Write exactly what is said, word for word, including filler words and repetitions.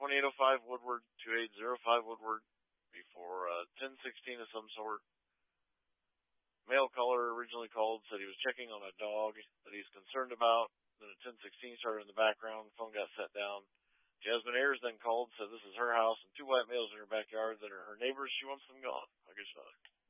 twenty-eight oh five Woodward, two eight oh five Woodward, before uh, ten sixteen of some sort. Male caller originally called, said he was checking on a dog that he's concerned about. Then a ten sixteen started in the background. The phone got set down. Jasmine Ayers then called, said this is her house and two white males in her backyard that are her neighbors. She wants them gone. I guess not.